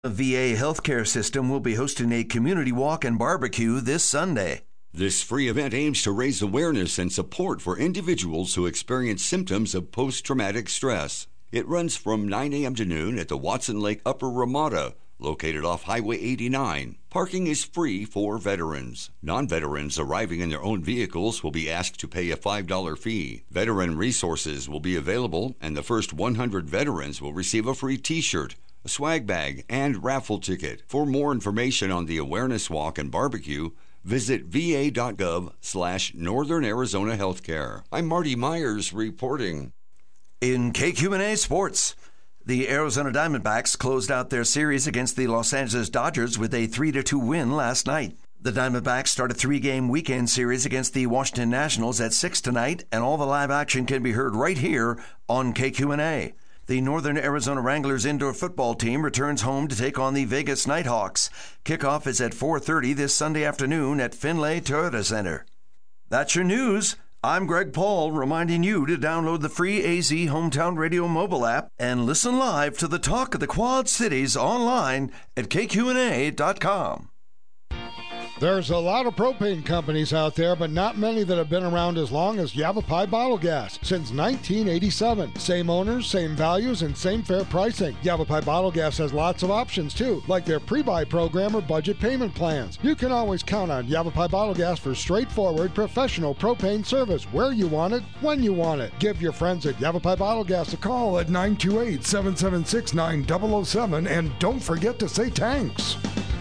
The VA healthcare system will be hosting a community walk and barbecue this Sunday. This free event aims to raise awareness and support for individuals who experience symptoms of post-traumatic stress. It runs from 9 a.m. to noon at the Watson Lake Upper Ramada, located off Highway 89. Parking is free for veterans. Non-veterans arriving in their own vehicles will be asked to pay a $5 fee. Veteran resources will be available, and the first 100 veterans will receive a free T-shirt, a swag bag, and raffle ticket. For more information on the Awareness Walk and Barbecue, visit va.gov/Northern Arizona Healthcare. I'm Marty Myers reporting. In KQNA Sports, the Arizona Diamondbacks closed out their series against the Los Angeles Dodgers with a 3-2 win last night. The Diamondbacks start a 3-game weekend series against the Washington Nationals at 6 tonight, and all the live action can be heard right here on KQNA. The Northern Arizona Wranglers indoor football team returns home to take on the Vegas Nighthawks. Kickoff is at 4:30 this Sunday afternoon at Finlay Toyota Center. That's your news. I'm Greg Paul, reminding you to download the free AZ Hometown Radio mobile app and listen live to the Talk of the Quad Cities online at kqna.com. There's a lot of propane companies out there, but not many that have been around as long as Yavapai Bottle Gas since 1987. Same owners, same values, and same fair pricing. Yavapai Bottle Gas has lots of options too, like their pre-buy program or budget payment plans. You can always count on Yavapai Bottle Gas for straightforward, professional propane service where you want it, when you want it. Give your friends at Yavapai Bottle Gas a call at 928-776-9007, and don't forget to say thanks.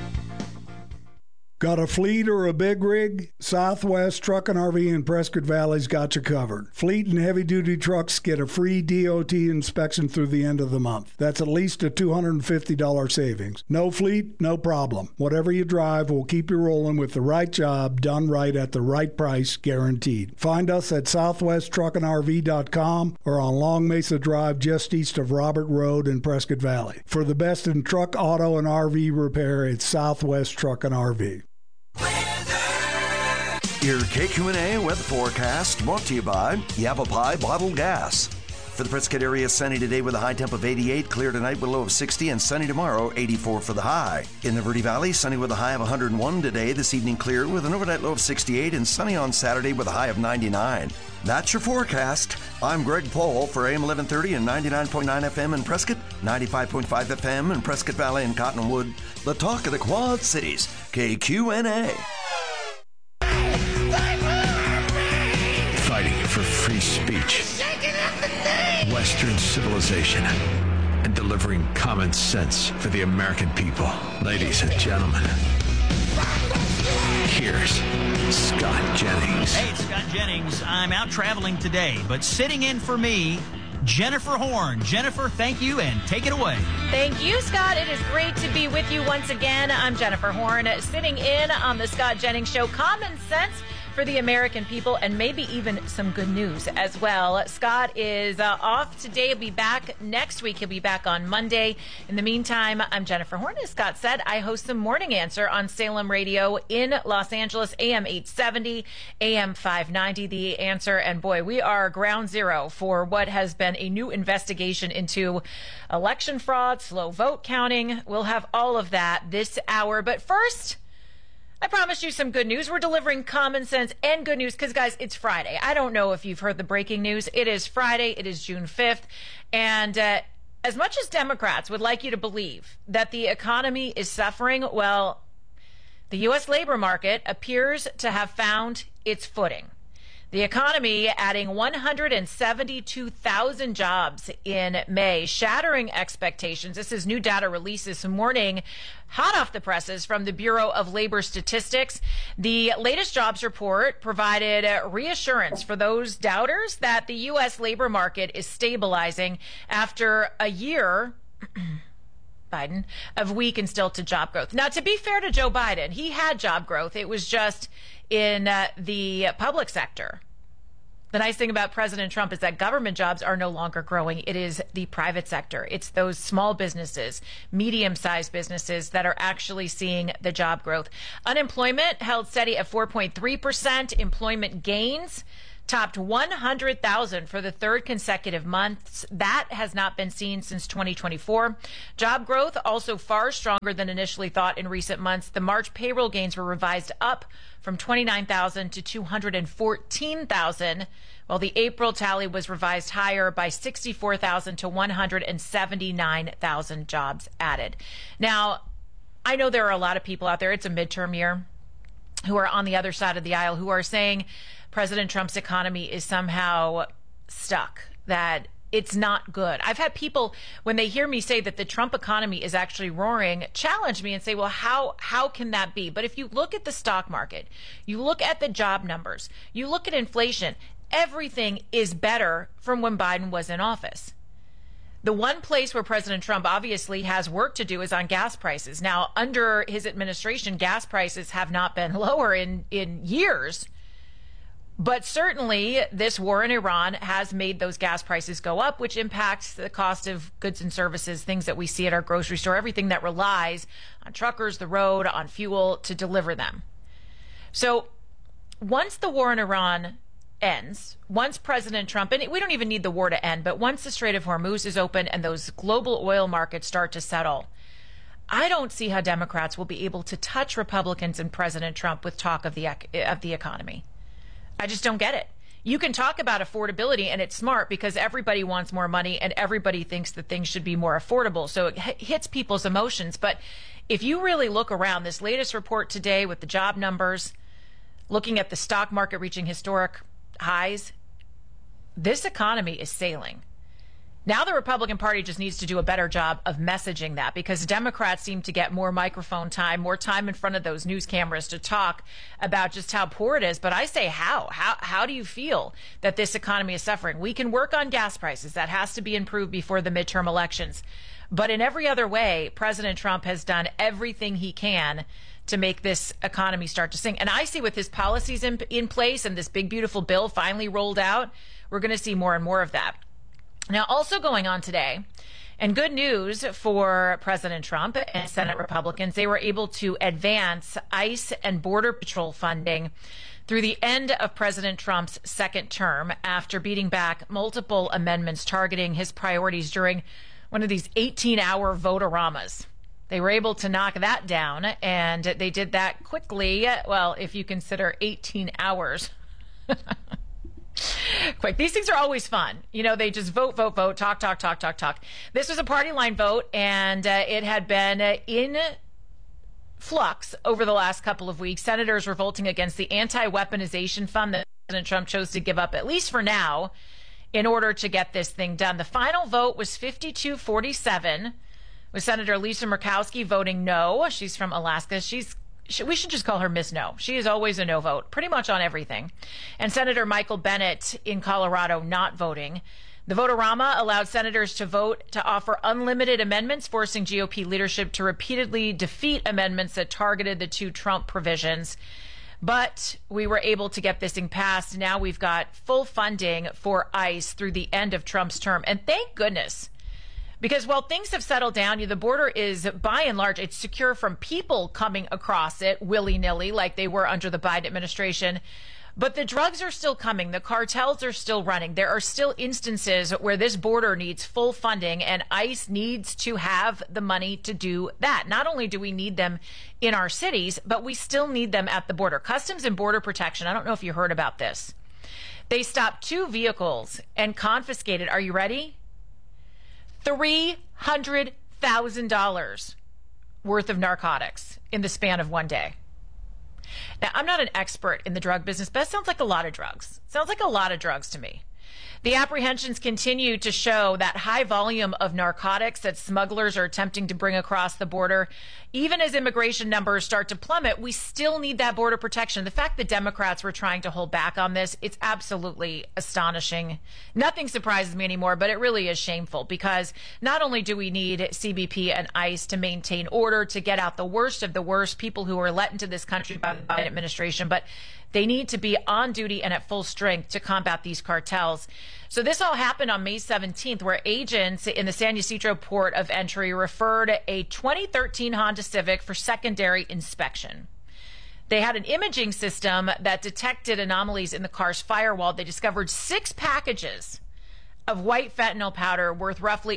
Got a fleet or a big rig? Southwest Truck and RV in Prescott Valley's got you covered. Fleet and heavy-duty trucks get a free DOT inspection through the end of the month. That's at least a $250 savings. No fleet, no problem. Whatever you drive, we'll keep you rolling with the right job, done right at the right price, guaranteed. Find us at southwesttruckandrv.com or on Long Mesa Drive just east of Robert Road in Prescott Valley. For the best in truck, auto, and RV repair, it's Southwest Truck and RV. Your KQNA weather forecast brought to you by Yavapai Bottled Gas. For the Prescott area, sunny today with a high temp of 88, clear tonight with a low of 60, and sunny tomorrow, 84 for the high. In the Verde Valley, sunny with a high of 101 today, this evening clear with an overnight low of 68, and sunny on Saturday with a high of 99. That's your forecast. I'm Greg Paul for AM 1130 and 99.9 FM in Prescott, 95.5 FM in Prescott Valley and Cottonwood. The Talk of the Quad Cities, KQNA. Fighting for free speech, Western civilization, and delivering common sense for the American people. Ladies and gentlemen, here's Scott Jennings. Hey, it's Scott Jennings. I'm out traveling today, but sitting in for me, Jennifer Horn. Jennifer, thank you, and take it away. Thank you, Scott. It is great to be with you once again. I'm Jennifer Horn, sitting in on the Scott Jennings Show. Common sense for the American people, and maybe even some good news as well. Scott is off today. He'll be back next week. He'll be back on Monday. In the meantime, I'm Jennifer Horn. As Scott said, I host the Morning Answer on Salem Radio in Los Angeles, AM 870, AM 590, The Answer. And boy, we are ground zero for what has been a new investigation into election fraud, slow vote counting. We'll have all of that this hour. But first, I promised you some good news. We're delivering common sense and good news because, guys, it's Friday. I don't know if you've heard the breaking news. It is Friday. It is June 5th. And as much as Democrats would like you to believe that the economy is suffering, well, the U.S. labor market appears to have found its footing. The economy adding 172,000 jobs in May, shattering expectations. This is new data released this morning, hot off the presses from the Bureau of Labor Statistics. The latest jobs report provided reassurance for those doubters that the U.S. labor market is stabilizing after a year Biden, of weak and stilted job growth. Now, to be fair to Joe Biden, he had job growth. It was just in the public sector. The nice thing about President Trump is that government jobs are no longer growing. It is the private sector. It's those small businesses, medium-sized businesses that are actually seeing the job growth. Unemployment held steady at 4.3%. Employment gains topped 100,000 for the third consecutive month. That has not been seen since 2024. Job growth also far stronger than initially thought in recent months. The March payroll gains were revised up from 29,000 to 214,000, while the April tally was revised higher by 64,000 to 179,000 jobs added. Now, I know there are a lot of people out there, it's a midterm year, who are on the other side of the aisle, who are saying President Trump's economy is somehow stuck, that it's not good. I've had people, when they hear me say that the Trump economy is actually roaring, challenge me and say, well, how can that be? But if you look at the stock market, you look at the job numbers, you look at inflation, everything is better from when Biden was in office. The one place where President Trump obviously has work to do is on gas prices. Now, under his administration, gas prices have not been lower in years. But certainly this war in Iran has made those gas prices go up, which impacts the cost of goods and services, things that we see at our grocery store, everything that relies on truckers, the road, on fuel to deliver them. So once the war in Iran ends, once President Trump, and we don't even need the war to end, but once the Strait of Hormuz is open and those global oil markets start to settle, I don't see how Democrats will be able to touch Republicans and President Trump with talk of the economy. I just don't get it. You can talk about affordability, and it's smart because everybody wants more money and everybody thinks that things should be more affordable. So it hits people's emotions. But if you really look around, this latest report today with the job numbers, looking at the stock market reaching historic highs, this economy is sailing. Now the Republican Party just needs to do a better job of messaging that, because Democrats seem to get more microphone time, more time in front of those news cameras to talk about just how poor it is. But I say, how do you feel that this economy is suffering? We can work on gas prices. That has to be improved before the midterm elections. But in every other way, President Trump has done everything he can to make this economy start to sink. And I see with his policies in place and this big, beautiful bill finally rolled out, we're going to see more and more of that. Now, also going on today, and good news for President Trump and Senate Republicans, they were able to advance ICE and Border Patrol funding through the end of President Trump's second term after beating back multiple amendments targeting his priorities during one of these 18-hour vote-a-ramas. They were able to knock that down, and they did that quickly. Well, if you consider 18 hours. Quick. These things are always fun. You know, they just vote, talk. This was a party line vote, and it had been in flux over the last couple of weeks. Senators revolting against the anti-weaponization fund that President Trump chose to give up, at least for now, in order to get this thing done. The final vote was 52-47, with Senator Lisa Murkowski voting no. She's from Alaska. We should just call her Miss No. She is always a no vote, pretty much on everything. And Senator Michael Bennet in Colorado not voting. The vote-a-rama allowed senators to vote to offer unlimited amendments, forcing GOP leadership to repeatedly defeat amendments that targeted the two Trump provisions. But we were able to get this thing passed. Now we've got full funding for ICE through the end of Trump's term. And thank goodness. Because while things have settled down, the border is, by and large, it's secure from people coming across it willy-nilly like they were under the Biden administration. But the drugs are still coming. The cartels are still running. There are still instances where this border needs full funding, and ICE needs to have the money to do that. Not only do we need them in our cities, but we still need them at the border. Customs and Border Protection, I don't know if you heard about this. They stopped 2 vehicles and confiscated, are you ready? $300,000 worth of narcotics in the span of one day. Now, I'm not an expert in the drug business, but it sounds like a lot of drugs. Sounds like a lot of drugs to me. The apprehensions continue to show that high volume of narcotics that smugglers are attempting to bring across the border. Even as immigration numbers start to plummet, we still need that border protection. The fact that Democrats were trying to hold back on this, it's absolutely astonishing. Nothing surprises me anymore, but it really is shameful, because not only do we need CBP and ICE to maintain order, to get out the worst of the worst people who are let into this country by the Biden administration, but they need to be on duty and at full strength to combat these cartels. So this all happened on May 17th, where agents in the San Ysidro port of entry referred a 2013 Honda Civic for secondary inspection. They had an imaging system that detected anomalies in the car's firewall. They discovered 6 packages of white fentanyl powder worth roughly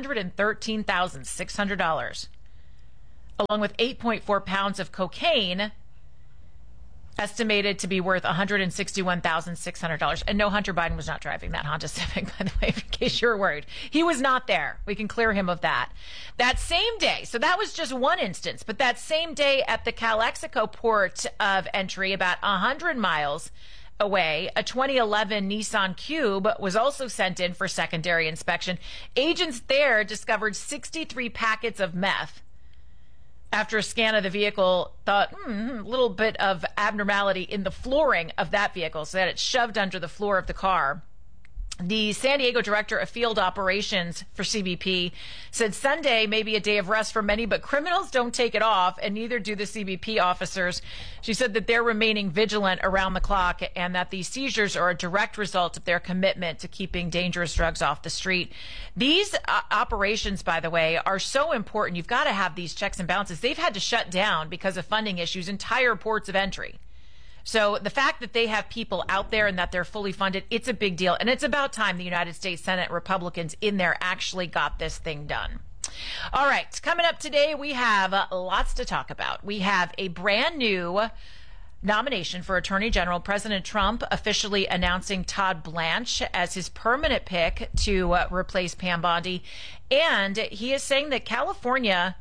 $113,600, along with 8.4 pounds of cocaine, estimated to be worth $161,600. And no, Hunter Biden was not driving that Honda Civic, by the way, in case you were worried. He was not there. We can clear him of that. That same day, so that was just one instance, but that same day at the Calexico port of entry, about 100 miles away, a 2011 Nissan Cube was also sent in for secondary inspection. Agents there discovered 63 packets of meth. After a scan of the vehicle, thought, a little bit of abnormality in the flooring of that vehicle, so that it's shoved under the floor of the car. The San Diego director of field operations for CBP said Sunday may be a day of rest for many, but criminals don't take it off, and neither do the CBP officers. She said that they're remaining vigilant around the clock and that these seizures are a direct result of their commitment to keeping dangerous drugs off the street. These operations, by the way, are so important. You've got to have these checks and balances. They've had to shut down because of funding issues entire ports of entry. So the fact that they have people out there and that they're fully funded, it's a big deal. And it's about time the United States Senate Republicans in there actually got this thing done. All right, coming up today, we have lots to talk about. We have a brand new nomination for Attorney General. President Trump officially announcing Todd Blanche as his permanent pick to replace Pam Bondi. And he is saying that California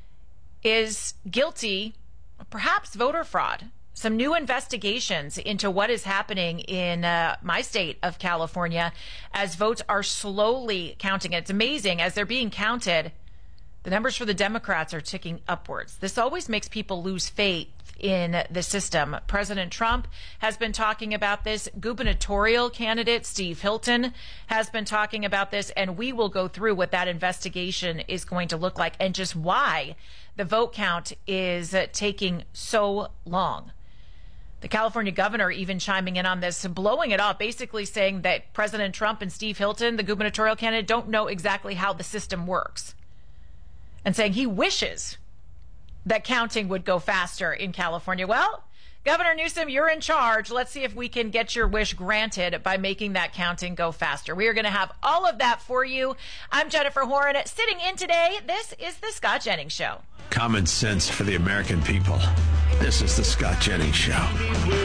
is guilty of perhaps voter fraud. Some new investigations into what is happening in my state of California as votes are slowly counting. It's amazing. As they're being counted, the numbers for the Democrats are ticking upwards. This always makes people lose faith in the system. President Trump has been talking about this. Gubernatorial candidate Steve Hilton has been talking about this, and we will go through what that investigation is going to look like and just why the vote count is taking so long. The California governor even chiming in on this, blowing it off, basically saying that President Trump and Steve Hilton, the gubernatorial candidate, don't know exactly how the system works. And saying he wishes that counting would go faster in California. Well, Governor Newsom, you're in charge. Let's see if we can get your wish granted by making that counting go faster. We are going to have all of that for you. I'm Jennifer Horn. Sitting in today, this is The Scott Jennings Show. Common sense for the American people. This is The Scott Jennings Show.